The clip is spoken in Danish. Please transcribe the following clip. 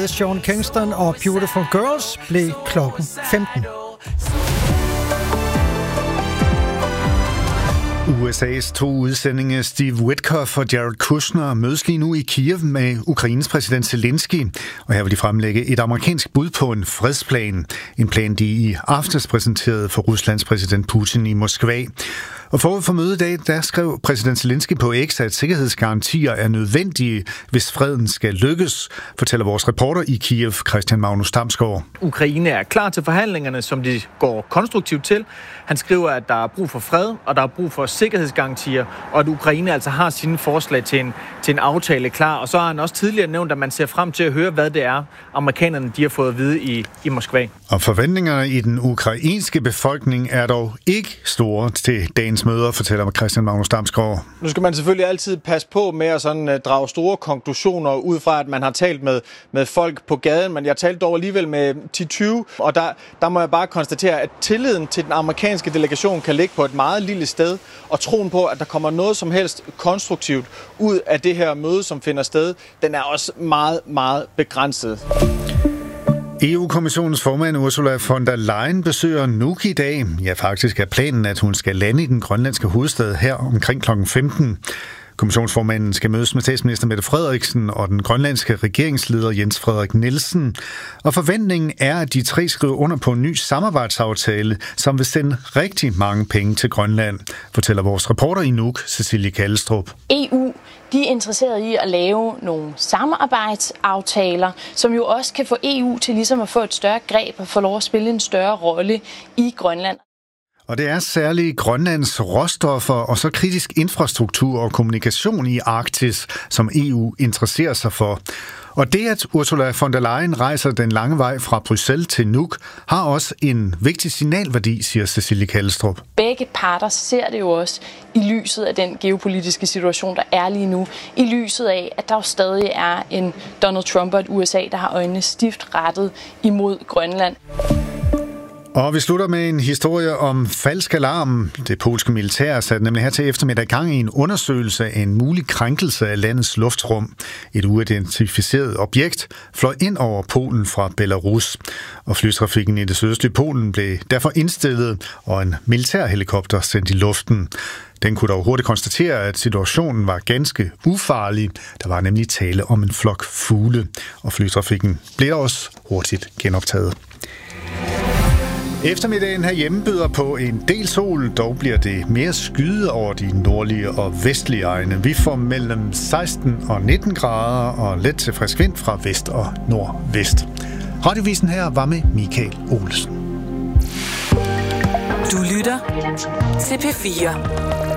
Sean Kingston og Beautiful Girls blev klokken 15. USA's 2 udsendinge Steve Witkoff og Jared Kushner mødes lige nu i Kiev med Ukraines præsident Zelensky, og her vil de fremlægge et amerikansk bud på en fredsplan. En plan, de i aftes præsenterede for Ruslands præsident Putin i Moskva. Og forud for mødet i dag, der skrev præsident Zelensky på X, at sikkerhedsgarantier er nødvendige, hvis freden skal lykkes, fortæller vores reporter i Kiev, Christian Magnus Damsgaard. Ukraine er klar til forhandlingerne, som de går konstruktivt til. Han skriver, at der er brug for fred, og der er brug for sikkerhedsgarantier, og at Ukraine altså har sine forslag til en aftale klar. Og så har han også tidligere nævnt, at man ser frem til at høre, hvad det er, amerikanerne de har fået at vide i Moskva. Og forventningerne i den ukrainske befolkning er dog ikke store til dagens møder, fortæller Christian Magnus Damsgaard. Nu skal man selvfølgelig altid passe på med at sådan drage store konklusioner ud fra, at man har talt med folk på gaden, men jeg talte dog alligevel med 10-20, og der må jeg bare konstatere, at tilliden til den amerikanske delegation kan ligge på et meget lille sted, og troen på, at der kommer noget som helst konstruktivt ud af det her møde, som finder sted, den er også meget, meget begrænset. EU-kommissionens formand Ursula von der Leyen besøger Nuuk i dag. Ja, faktisk er planen, at hun skal lande i den grønlandske hovedstad her omkring kl. 15. Kommissionsformanden skal mødes med statsminister Mette Frederiksen og den grønlandske regeringsleder Jens Frederik Nielsen. Og forventningen er, at de tre skriver under på en ny samarbejdsaftale, som vil sende rigtig mange penge til Grønland, fortæller vores reporter i Nuuk, Cecilie Kallestrup. EU, de er interesseret i at lave nogle samarbejdsaftaler, som jo også kan få EU til ligesom at få et større greb og få lov at spille en større rolle i Grønland. Og det er særligt Grønlands råstoffer og så kritisk infrastruktur og kommunikation i Arktis, som EU interesserer sig for. Og det, at Ursula von der Leyen rejser den lange vej fra Bruxelles til Nuuk, har også en vigtig signalværdi, siger Cecilie Kallestrup. Begge parter ser det jo også i lyset af den geopolitiske situation, der er lige nu. I lyset af, at der jo stadig er en Donald Trump og et USA, der har øjnene stift rettet imod Grønland. Og vi slutter med en historie om falsk alarm. Det polske militær satte nemlig her til eftermiddag gang i en undersøgelse af en mulig krænkelse af landets luftrum. Et uidentificeret objekt fløj ind over Polen fra Belarus. Og flytrafikken i det sydøstlige Polen blev derfor indstillet, og en militærhelikopter sendt i luften. Den kunne dog hurtigt konstatere, at situationen var ganske ufarlig. Der var nemlig tale om en flok fugle, og flytrafikken blev også hurtigt genoptaget. Eftermiddagen herhjemme byder på en del sol, dog bliver det mere skyet over de nordlige og vestlige egne. Vi får mellem 16 og 19 grader og let til frisk vind fra vest og nordvest. Radiovisen her var med Michael Olsen. Du lytter til P4.